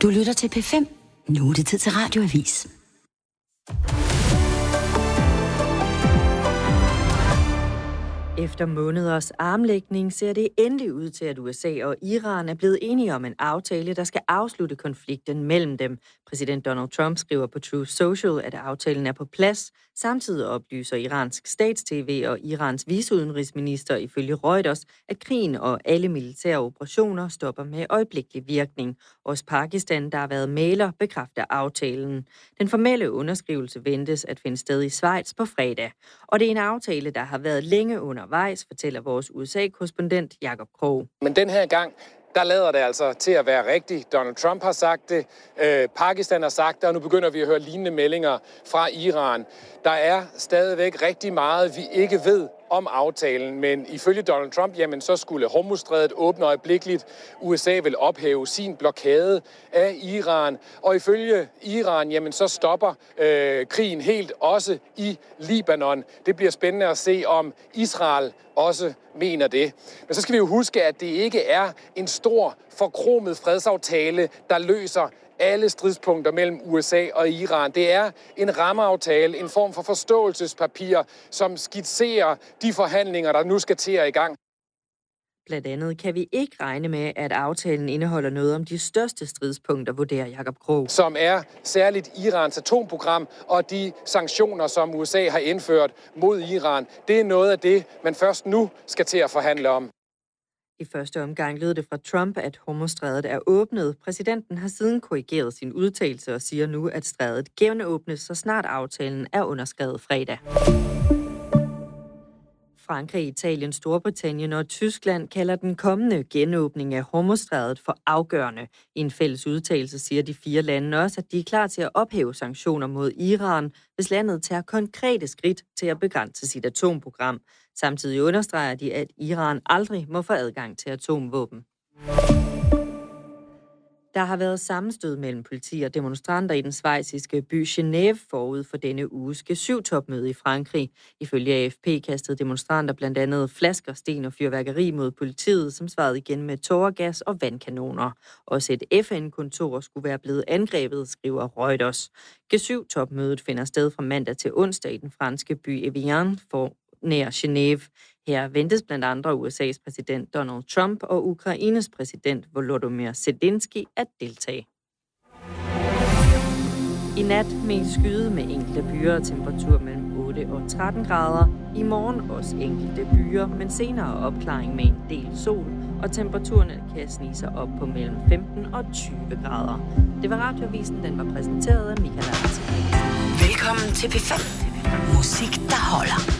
Du lytter til P5. Nu er det tid til Radioavis. Efter måneders armlægning ser det endelig ud til, at USA og Iran er blevet enige om en aftale, der skal afslutte konflikten mellem dem. Præsident Donald Trump skriver på Truth Social, at aftalen er på plads. Samtidig oplyser iransk stats-TV og Irans viceudenrigsminister ifølge Reuters, at krigen og alle militære operationer stopper med øjeblikkelig virkning. Også Pakistan, der har været mægler, bekræfter aftalen. Den formelle underskrivelse ventes at finde sted i Schweiz på fredag. Og det er en aftale, der har været længe undervejs, fortæller vores USA-korrespondent Jakob Krog. Men den her gang, der lader det altså til at være rigtigt. Donald Trump har sagt det, Pakistan har sagt det, og nu begynder vi at høre lignende meldinger fra Iran. Der er stadigvæk rigtig meget, vi ikke ved om aftalen, men ifølge Donald Trump, jamen så skulle Hormuzstrædet åbne øjeblikkeligt. USA vil ophæve sin blokade af Iran, og ifølge Iran, jamen så stopper krigen helt også i Libanon. Det bliver spændende at se, om Israel også mener det. Men så skal vi jo huske, at det ikke er en stor, forkromet fredsaftale, der løser alle stridspunkter mellem USA og Iran. Det er en rammeaftale, en form for forståelsespapir, som skitserer de forhandlinger, der nu skal til at i gang. Blandt andet kan vi ikke regne med, at aftalen indeholder noget om de største stridspunkter, vurderer Jakob Krog. Som er særligt Irans atomprogram og de sanktioner, som USA har indført mod Iran. Det er noget af det, man først nu skal til at forhandle om. I første omgang lød det fra Trump, at Hormuzstrædet er åbnet. Præsidenten har siden korrigeret sin udtalelse og siger nu, at strædet genåbnes, så snart aftalen er underskrevet fredag. Frankrig, Italien, Storbritannien og Tyskland kalder den kommende genåbning af Hormuzstrædet for afgørende. I en fælles udtalelse siger de 4 lande også, at de er klar til at ophæve sanktioner mod Iran, hvis landet tager konkrete skridt til at begrænse sit atomprogram. Samtidig understreger de, at Iran aldrig må få adgang til atomvåben. Der har været sammenstød mellem politi og demonstranter i den schweiziske by Genève forud for denne uges G7-topmøde i Frankrig. Ifølge AFP kastede demonstranter blandt andet flasker, sten og fyrværkeri mod politiet, som svarede igen med tåregas og vandkanoner. Også et FN-kontor skulle være blevet angrebet, skriver Reuters. G7-topmødet finder sted fra mandag til onsdag i den franske by Evian nær Genève. Her ventes blandt andre USA's præsident Donald Trump og Ukraines præsident Volodymyr Zelensky at deltage. I nat mest skyde med enkelte byer og temperatur mellem 8 og 13 grader. I morgen også enkelte byer, men senere opklaring med en del sol, og temperaturerne kan snige sig op på mellem 15 og 20 grader. Det var Radioavisen, den var præsenteret af Michael Larsen. Velkommen til P5. Musik, der holder.